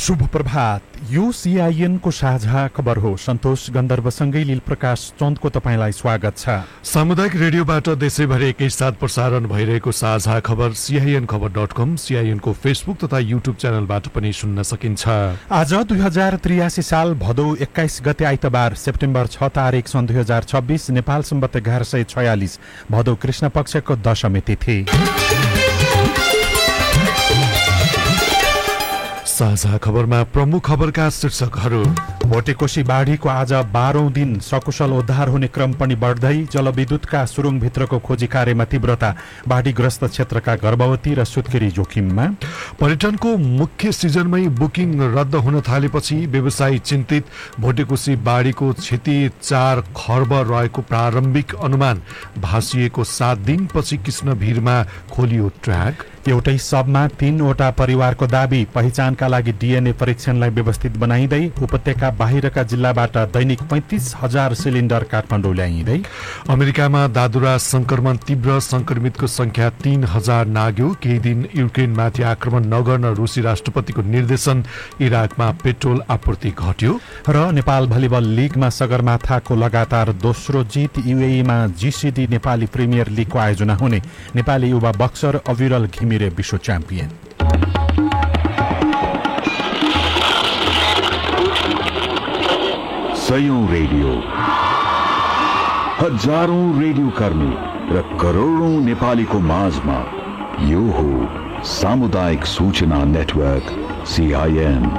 शुभ प्रभात। यो सीआईएन को साझा खबर हो। सन्तोष गन्धर्वसँगै लीलप्रकाश चन्दको तपाईलाई स्वागत छ। सामुदायिक रेडियोबाट देशैभरि एकैसाथ प्रसारण भइरहेको साझा खबर CINखबर.com, CIN को फेसबुक तथा युट्युब च्यानलबाट पनि सुन्न सकिन्छ। आज 2083 साल भदौ 21 गते आइतबार सेप्टेम्बर 6 तारिक सन् 2026 नेपाल सम्वत 1146 भदौ कृष्ण पक्षको दशमी तिथि। साझा खबरमा प्रमुख खबरका शीर्षकहरू। भोटेकोशी बाढीको आज 12औं दिन सकुशल उद्धार हुने क्रम पनि बढ्दै, जलविद्युतका सुरुङभित्रको खोजी कार्यमा तीव्रता, बाढीग्रस्त क्षेत्रका गर्भवती र सुत्केरी जोखिममा। पर्यटनको मुख्य सिजनमै बुकिङ रद्द हुन थालेपछि व्यवसायी चिन्तित, भोटेकोशी बाढीको क्षति 4 खर्ब रहेको प्रारम्भिक अनुमान, भासिएको 7 दिनपछि कृष्णभिरमा खोलियो ट्र्याक। एउटै सबमा 3वटा परिवारको दाबी, पहिचानका लागि DNA परीक्षणलाई व्यवस्थित बनाइँदै उपत्यका बाहिरका जिल्लाबाट दैनिक 35,000 सिलिन्डर काठमाडौँ ल्याइँदै। अमेरिकामा दादुरा संक्रमण तीव्र, संक्रमितको संख्या 3,000 नाग्यो। केही दिन युक्रेनमाथि आक्रमण नगर्न रुसी राष्ट्रपतिको निर्देशन, इराकमा पेट्रोल आपूर्ति घट्यो। र नेपाल भलिबल लिगमा सगरमाथाको लगातार दोस्रो जित, UAE-मा GCD नेपाली प्रिमियर लिगको आयोजना हुने, नेपाली युवा बक्सर अविरल घिमिरे विश्व च्याम्पियन। सयौं रेडियो, हजारौं रेडियो कर्मी र करोडौं नेपालीको माझमा यो हो सामुदायिक सूचना नेटवर्क CIN।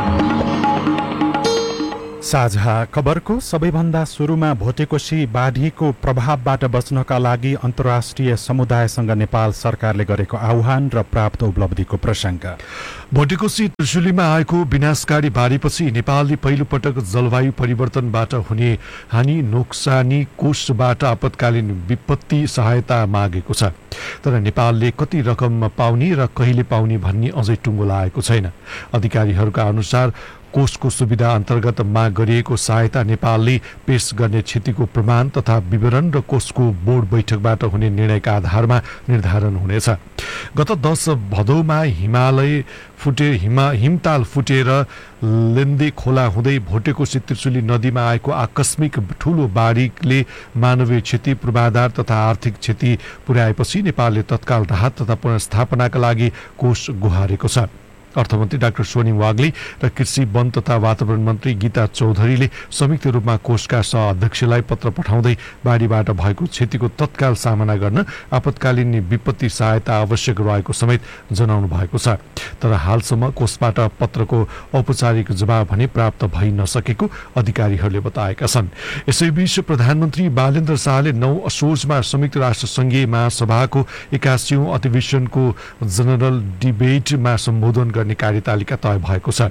साझा खबरको सबैभन्दा सुरुमा भोटेकोशी बाढीको प्रभावबाट बच्नका लागि अन्तर्राष्ट्रिय समुदायसँग नेपाल सरकारले गरेको आह्वान र प्राप्त उपलब्धिको प्रसङ्ग। भोटेकोशी त्रिशुलीमा आएको विनाशकारी बाढीपछि नेपालले पहिलोपटक जलवायु परिवर्तनबाट हुने हानि नोक्सानी कोषबाट आपतकालीन विपत्ति सहायता मागेको छ। तर नेपालले कति रकम पाउने र कहिले पाउने भन्ने अझै टुङ्गो लागेको छैन। अधिकारीहरूका अनुसार कोषको सुविधा अन्तर्गत माग गरिएको सहायता नेपालले पेश गर्ने क्षतिको प्रमाण तथा विवरण र कोषको बोर्ड बैठकबाट हुने निर्णयका आधारमा निर्धारण हुनेछ। गत 10 भदौमा हिमताल फुटेर लेन्दे खोला हुँदै भोटेकोशी त्रिशुली नदीमा आएको आकस्मिक ठूलो बाढीले मानवीय क्षति, पूर्वाधार तथा आर्थिक क्षति पुर्याएपछि नेपालले तत्काल राहत तथा पुनर्स्थापनाका लागि कोष गुहारेको छ। अर्थमन्त्री डाक्टर सोनिम वाग्ले र कृषि, वन तथा वातावरण मन्त्री गीता चौधरीले संयुक्त रूपमा कोषका सह-अध्यक्षलाई पत्र पठाउँदै बाढीबाट भएको क्षतिको तत्काल सामना गर्न आपतकालीन विपत्ति सहायता आवश्यक रहेको समेत जनाउनु भएको छ। तर हालसम्म कोषबाट पत्रको औपचारिक जवाब भने प्राप्त भइ नसकेको अधिकारीहरूले बताएका छन्। यसैबीच प्रधानमन्त्री बालेन्द्र शाहले 9 असोजमा संयुक्त राष्ट्र संघीय महासभाको 81औं अधिवेशनको जनरल डिबेटमा सम्बोधन गर्ने कार्यतालिका तय भएको छ।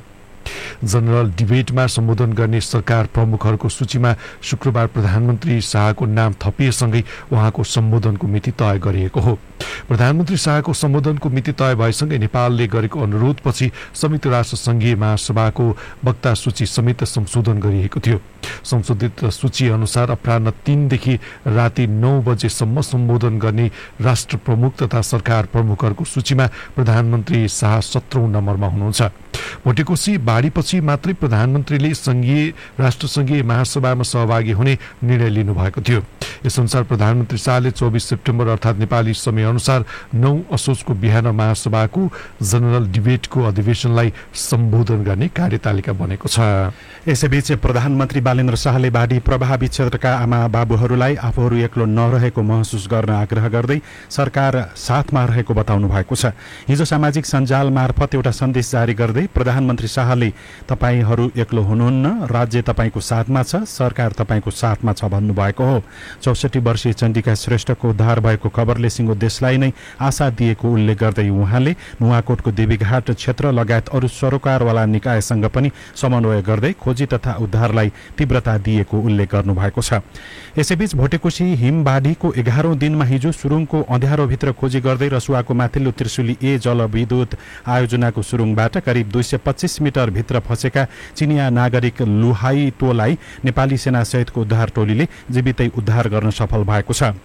जनरल डिबेटमा सम्बोधन गर्ने सरकार प्रमुखहरूको सूचीमा शुक्रबार प्रधानमन्त्री शाहको नाम थपिएसँगै उहाँको सम्बोधनको मिति तय गरिएको हो। प्रधानमन्त्री शाहको सम्बोधनको मिति तय भएसँगै नेपालले गरेको अनुरोधपछि संयुक्त राष्ट्र संघीय महासभाको वक्ता सूची समेत संशोधन गरिएको थियो। संशोधित सूची अनुसार अपराह्न 3 देखि राति 9 बजेसम्म सम्बोधन गर्ने राष्ट्र प्रमुख तथा सरकार प्रमुखहरूको सूचीमा प्रधानमन्त्री शाह 17औं नम्बरमा हुनुहुन्छ। भोटेकोशी बाढीपछि मात्रै प्रधानमन्त्रीले राष्ट्रसङ्घीय महासभामा सहभागी हुने निर्णय लिनुभएको थियो। यसअनुसार प्रधानमन्त्री शाहले 24 सेप्टेम्बर अर्थात् नेपाली समय अनुसार 9 असोजको बिहान महासभाको जनरल डिबेटको अधिवेशनलाई सम्बोधन गर्ने कार्यतालिका बनेको छ। यसैबीच प्रधानमन्त्री बालेन्द्र शाहले बाढी प्रभावित क्षेत्रका आमा बाबुहरूलाई आफूहरू एक्लो नरहेको महसुस गर्न आग्रह गर्दै सरकार साथमा रहेको बताउनु भएको छ। हिजो सामाजिक सञ्जाल मार्फत एउटा सन्देश जारी गर्दै प्रधानमन्त्री शाहले तपाईहरू एक्लो हुनुहुन्न, राज्य तपाईको साथमा छ, सरकार तपाईको साथमा छ भन्नुभएको हो। 64 वर्षीय चण्डिका श्रेष्ठको उद्धार भएको खबरले सिङ्गो देशलाई नै आशा दिएको उल्लेख गर्दै उहाँले नुवाकोटको देवीघाट क्षेत्र लगायत अरू सरोकारवाला निकायसँग पनि समन्वय गर्दै खोजी तथा उद्धारलाई तीव्रता दिएको उल्लेख गर्नुभएको छ। यसैबीच भोटेकोशी हिमबाढीको 11औं दिनमा हिजो सुरुङको अँध्यारोभित्र खोजी गर्दै रसुवाको माथिल्लो त्रिशुली ए जलविद्युत आयोजनाको सुरुङबाट करिब 225 मिटर भित्र फसेका चिनिया नागरिक लुहाई तोलाई नेपाली सेना सहितको उद्धार टोलीले जीवितै उद्धार गर्न सफल भएको छ।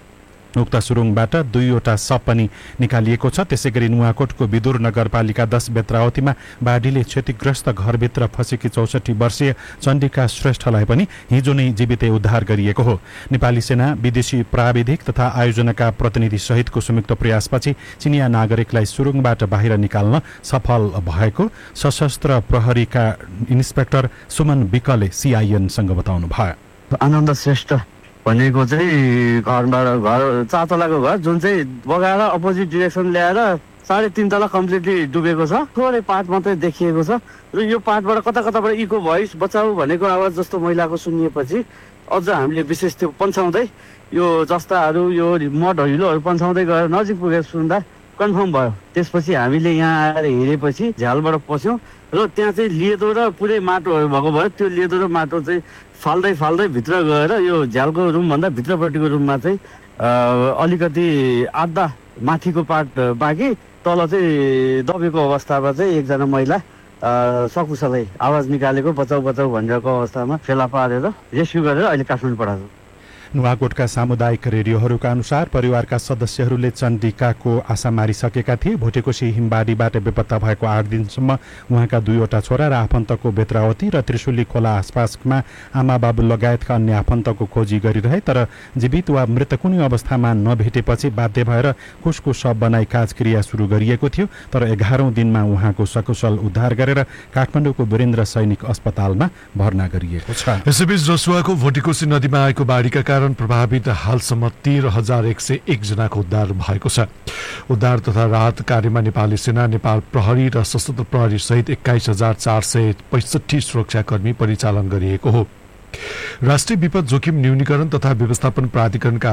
उक्त सुरुङबाट 2वटा शव पनि निकालिएको छ। त्यसैगरी नुवाकोटको विदुर नगरपालिका 10 बेत्रावतीमा बाढीले क्षतिग्रस्त घरभित्र फँसेकी 64 वर्षीय चण्डिका श्रेष्ठलाई पनि हिजो नै जीवितै उद्धार गरिएको हो। नेपाली सेना, विदेशी प्राविधिक तथा आयोजनाका प्रतिनिधि सहितको संयुक्त प्रयासपछि चिनिया नागरिकलाई सुरुङबाट बाहिर निकाल्न सफल भएको सशस्त्र प्रहरीका इन्सपेक्टर सुमन विकले CIN-सँग बताउनु भयो। आनन्द श्रेष्ठ भनेको चाहिँ घर 4 तलाको घर जुन चाहिँ बगाएर अपोजिट डिरेक्सन ल्याएर 3.5 तला कम्प्लिटली डुबेको छ। थोरै पार्ट मात्रै देखिएको छ र यो पार्टबाट कताबाट इको भोइस बचाऊ भनेको आवाज जस्तो महिलाको सुनिएपछि अझ हामीले विशेष त्यो पन्छाउँदै यो जस्ताहरू यो मड हिलोहरू पन्छाउँदै गएर नजिक पुगेर सुन्दा कन्फर्म भयो। त्यसपछि हामीले यहाँ आएर हेरेपछि झ्यालबाट पस्यौँ र त्यहाँ चाहिँ लेदो र पुरै माटोहरू भएको भयो। त्यो लेदो र माटो चाहिँ फाल्दै भित्र गएर यो झ्यालको रुमभन्दा भित्रपट्टिको रुममा चाहिँ अलिकति आधा माथिको पार्ट बाँकी तल चाहिँ दबेको अवस्थामा चाहिँ एकजना महिला सकुशलै आवाज निकालेको बचाउ भनेको अवस्थामा फेला पारेर रेस्क्यु गरेर अहिले काठमाडौँ पठाएको। नुवाकोटका सामुदायिक रेडियोहरूका अनुसार परिवारका सदस्यहरूले चण्डिकाको आशा मारिसकेका थिए। भोटेकोशी हिमबाढीबाट बेपत्ता भएको 8 दिनसम्म उहाँका 2वटा छोरा र आफन्तको बेत्रावती र त्रिशुली खोला आसपासमा आमा बाबु लगायतका अन्य आफन्तको खोजी गरिरहे, तर जीवित वा मृत कुनै अवस्थामा नभेटेपछि बाध्य भएर कुसको शव बनाई काजक्रिया सुरु गरिएको थियो। तर 11औं दिनमा उहाँको सकुशल उद्धार गरेर काठमाडौँको वीरेन्द्र सैनिक अस्पतालमा भर्ना गरिएको छ। यसैबीच रसुवाको भोटेकोशी नदीमा आएको बाढीका कारण प्रभावित हालसम्म 13,101 जनाको उद्धार भएको छ। उद्धार तथा राहत कार्यमा नेपाली सेना, नेपाल प्रहरी र सशस्त्र प्रहरी सहित 21,465 सुरक्षाकर्मी परिचालन गरिएको हो। राष्ट्रिय विपद जोखिम न्यूनीकरण तथा व्यवस्थापन प्राधिकरणका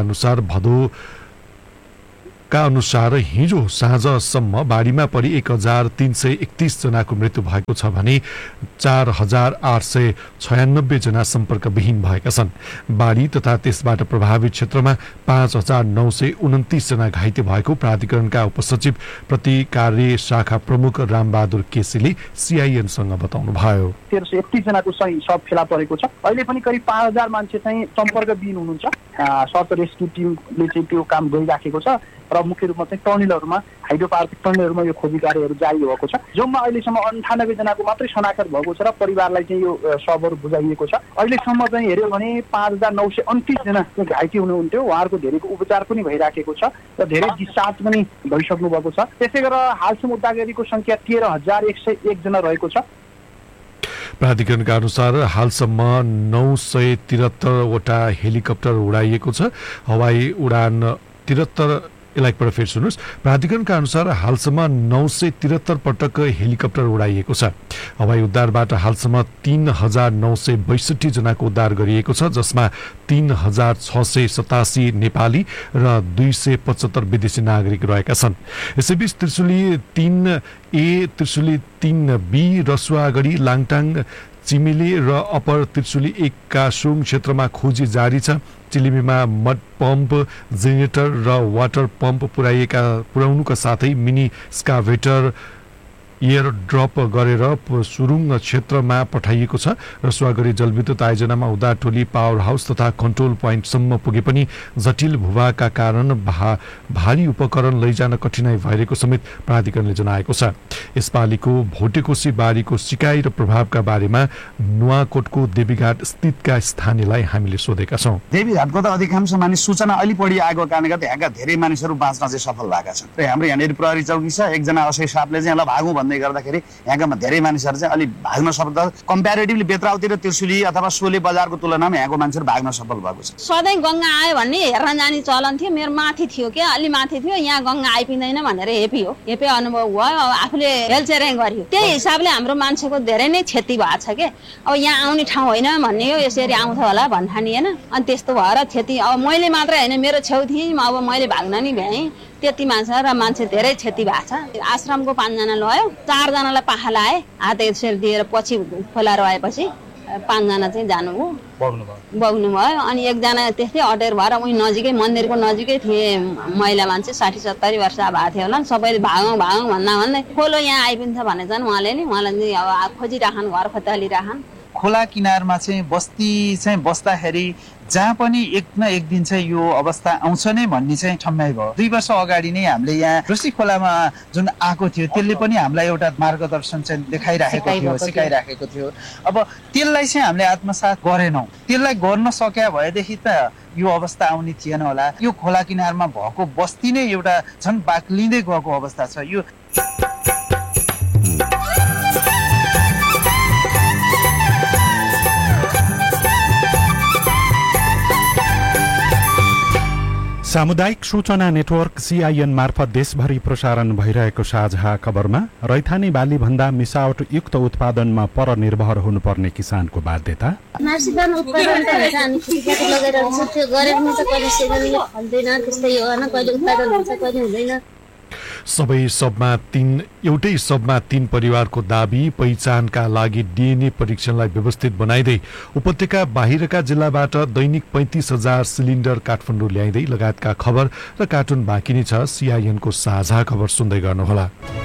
अनुसार हिजो साँझसम्म बाढीमा परि 1,331 जनाको मृत्यु भएको छ भने 4,896 जना सम्पर्कविहीन भएका छन्। बाढी तथा त्यसबाट प्रभावित क्षेत्रमा 5,929 जना घाइते भएको प्राधिकरणका उपसचिव प्रतिकार्य शाखा प्रमुख रामबहादुर केसीले CIN-सँग बताउनुभयो। 1331 जनाको सही सब फेला परेको छ। अहिले पनि करिब 5,000 मान्छे चाहिँ सम्पर्कविहीन हुनुहुन्छ। सर्च रेस्क्यु टिमले चाहिँ त्यो काम गरिराखेको छ र मुख्य रूपमा चाहिँ टर्नेलहरूमा, हाइड्रो पावर टर्नेलहरूमा यो खोजी कार्यहरू जारी भएको छ। जम्मा अहिलेसम्म 98 जनाको मात्रै शनाखत भएको छ र परिवारलाई चाहिँ यो शवहरू बुझाइएको छ। अहिलेसम्म चाहिँ हेऱ्यो भने 5,929 जना घाइते हुनुहुन्थ्यो। उहाँहरूको धेरैको उपचार पनि भइराखेको छ र धेरै डिस्चार्ज पनि भइसक्नु भएको छ। त्यसै गरेर हालसम्म उद्धारकारीको संख्या 13,101 जना रहेको छ। प्राधिकरणका अनुसार हालसम्म 973 वटा हेलिकप्टर उडाइएको छ। हवाई उडान 73 एकपल्ट फेरि सुन्नुहोस्। प्राधिकरणका अनुसार हालसम्म 973 पटक हेलिकप्टर उडाइएको छ। हवाई उद्धारबाट हालसम्म 3,962 जनाको उद्धार गरिएको छ, जसमा 3,687 नेपाली र 275 विदेशी नागरिक रहेका छन्। यसैबीच त्रिशुली 3A, त्रिशुली 3B, रसुवागढी, लाङटाङ, चिमिली र अपर त्रिशुली 1 का सुरुङ क्षेत्रमा खोजी जारी छ। चिलिमीमा मड पम्प, जेनेरेटर र वाटर पम्प पुर्याउनुका साथै मिनी स्काभेटर एयर ड्रप गरेर सुरुङ क्षेत्रमा पठाइएको छ। रसुवागढी जलविद्युत आयोजनामा उद्धार टोली पावर हाउस तथा कन्ट्रोल पोइन्टसम्म पुगे पनि जटिल भूभागका कारण भारी उपकरण लैजान कठिनाई भइरहेको समेत प्राधिकरणले जनाएको छ। यसपालिको भोटेकोशी बाढीको सिकाइ र प्रभावका बारेमा नुवाकोटको देवीघाट स्थितका स्थानीयलाई हामीले सोधेका छौँ। देवीघाटको त अधिकांश मानिस सूचना अलि बढी आएको कारणले गर्दा यहाँका धेरै मानिसहरू बाँच्न चाहिँ सफल भएका छन् र हाम्रो यहाँनिर प्रहरी चौकी छ। एकजना असै सापले चाहिँ यसलाई भागौँ भन्दै गर्दाखेरि यहाँका धेरै मानिसहरू चाहिँ अलि भाग्न सफल, कम्प्यारेटिभली बेत्रावती र त्रिशुली अथवा सोले बजारको तुलनामा यहाँको मान्छेहरू भाग्न सफल भएको छ। सधैँ गङ्गा आयो भन्ने हेर्न जाने चलन थियो। मेरो माथि थियो क्या, अलि माथि थियो, यहाँ गङ्गा आइपिँदैन भनेर हेपे अनुभव भयो। आफूले हेलचेराइ गर्यो। त्यही हिसाबले हाम्रो मान्छेको धेरै नै क्षति भएको छ के। अब यहाँ आउने ठाउँ होइन भन्ने हो, यसरी आउँछ होला भन्ठानिएन। अनि त्यस्तो भएर क्षति अब मैले मात्रै होइन, मेरो छेउ थिएँ, अब मैले भाग्न नि भ्याएँ। त्यति मान्छे धेरै क्षति भएको छ। आश्रमको 5 जना लयो, 4 जनालाई पाखा लाए, हात यसरी दिएर पछि खोला रहेपछि 5 जना चाहिँ जानुभयो, बग्नु भयो। अनि 1 जना त्यस्तै अटेर भएर उही नजिकै मन्दिरको नजिकै थिए महिला मान्छे, 60-70 वर्ष भएको थियो होला। सबैले भागौँ भन्दा खोलो यहाँ आइपुग्छ भने चाहिँ उहाँलाई अब खोजिराखन्, घर खोतालिराखन्। खोला किनारमा चाहिँ बस्ती चाहिँ बस्दाखेरि जहाँ पनि एक न एक दिन चाहिँ यो अवस्था आउँछ नै भन्ने चाहिँ ठम्याइ भयो। 2 वर्ष अगाडि नै हामीले यहाँ रोसी खोलामा जुन आएको थियो त्यसले पनि हामीलाई एउटा मार्गदर्शन चाहिँ देखाइराखेको थियो, सिकाइराखेको थियो। अब त्यसलाई चाहिँ हामीले आत्मसात गरेनौँ। त्यसलाई गर्न सक्या भएदेखि त यो अवस्था आउने थिएन होला। यो खोला किनारमा भएको बस्ती नै एउटा झन् बाक्लिँदै गएको अवस्था छ। यो सामुदायिक सूचना नेटवर्क CIN मार्फत देशभरि प्रसारण भइरहेको साझा खबरमा रैथाने बाली भन्दा मिसावट युक्त उत्पादनमा परनिर्भर हुनुपर्ने किसानको बाध्यता, मासिदान उत्पादन त हामी खेती लगेर त्यो गरेर नि त कहिले सिजनले फल्दैन, त्यस्तै हो हैन, कहिले उत्पादन हुन्छ कहिले हुँदैन। एउटै सबमा 3 परिवारको दाबी, पहिचानका लागि DNA परीक्षणलाई व्यवस्थित बनाइदै उपत्यका बाहिरका जिल्लाबाट दैनिक 35,000 सिलिन्डर काठमाडौँ ल्याइँदै लगायतका खबर र कार्टुन बाँकी नै छ। CIN को साझा खबर सुन्दै गर्नुहोला।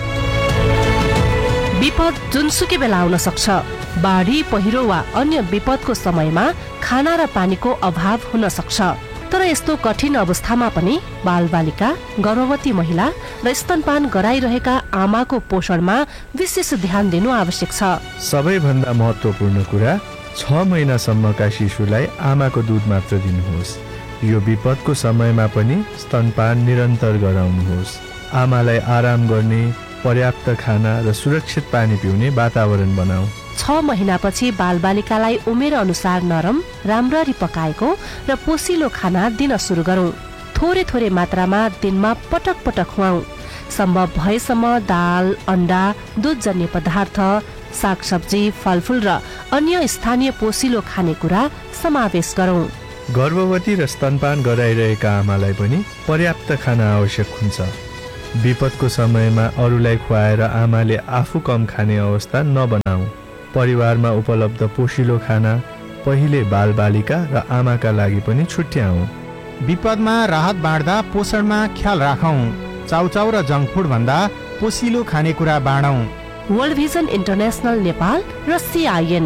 विपद जुनसुकै बेला आउन सक्छ। बाढी, पहिरो वा अन्य विपदको समयमा खाना र पानीको अभाव हुन सक्छ। तर यस्तो कठिन अवस्थामा पनि बालबालिका, गर्भवती महिला र स्तनपान गराइरहेका आमाको पोषणमा विशेष ध्यान दिनु आवश्यक छ। सबैभन्दा महत्त्वपूर्ण कुरा 6 महिनासम्मका शिशुलाई आमाको दूध मात्र दिनुहोस्। यो विपदको समयमा पनि स्तनपान निरन्तर गराउनुहोस्। आमालाई आराम गर्ने, पर्याप्त खाना र सुरक्षित पानी पिउने वातावरण बनाऊ। 6 महिनापछि बालबालिकालाई उमेर अनुसार नरम, राम्ररी पकाएको र पोसिलो खाना दिन सुरु गरौँ। थोरै थोरै मात्रामा दिनमा पटक पटक खुवाऊ। सम्भव भएसम्म दाल, अन्डा, दुधजन्य पदार्थ, सागसब्जी, फलफुल र अन्य स्थानीय पोसिलो खानेकुरा समावेश गरौँ। गर्भवती र स्तनपान गराइरहेका आमालाई पनि पर्याप्त खाना आवश्यक हुन्छ। विपदको समयमा अरूलाई खुवाएर आमाले आफू कम खाने अवस्था नबनाऊ। परिवारमा उपलब्ध पोषिलो खाना पहिले बालबालिका र आमाका लागि पनि छुट्याऊ। विपदमा राहत बाँड्दा पोषणमा ख्याल राखौं। चाउचाउ र जङ्क फुड भन्दा पोषिलो खानेकुरा बाँडौं। वर्ल्ड भिजन इन्टरनेशनल नेपाल र CIN।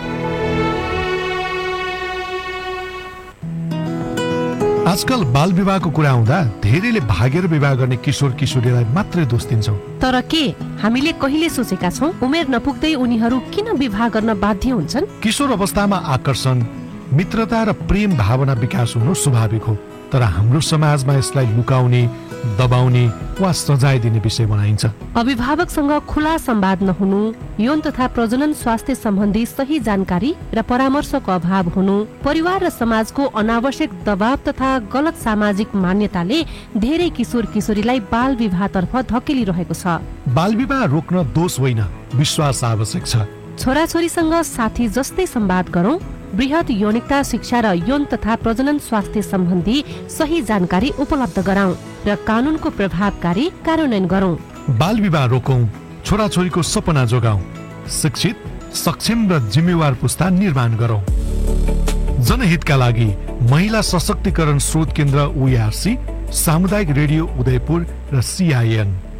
आजकल बाल विवाहको कुरा आउँदा धेरैले भागेर विवाह गर्ने किशोर किशोरीलाई मात्रै दोष दिन्छौँ। तर के हामीले कहिले सोचेका छौँ उमेर नपुग्दै उनीहरू किन विवाह गर्न बाध्य हुन्छन्? किशोर अवस्थामा आकर्षण, मित्रता र प्रेम भावना विकास हुनु स्वाभाविक हो। तर हाम्रो समाजमा यसलाई लुकाउने, दबाउने वा सजाय दिने विषय बनाइन्छ। अभिभावकसँग खुला संवाद नहुनु, यौन तथा प्रजनन स्वास्थ्य सम्बन्धी सही जानकारी र परामर्शको अभाव हुनु, परिवार र समाजको अनावश्यक दबाव तथा गलत सामाजिक मान्यताले धेरै किशोर किशोरीलाई बाल विवाहतर्फ धकेलिरहेको छ। बाल विवाह रोक्न दोष होइन, विश्वास आवश्यक छ। छोराछोरीसँग साथी जस्तै संवाद गरौँ। बृहत यौनिकता शिक्षा र यौन तथा प्रजनन स्वास्थ्य सम्बन्धी सही जानकारी उपलब्ध गराउँ र कानूनको प्रभावकारी कार्यान्वयन गरौँ। बाल विवाह रोकौं, छोराछोरीको सपना जोगाउँ, शिक्षित, सक्षम र जिम्मेवार पुस्ता निर्माण गरौँ। जनहितका लागि महिला सशक्तिकरण स्रोत केन्द्र UARC, सामुदायिक रेडियो उदयपुर र CIN।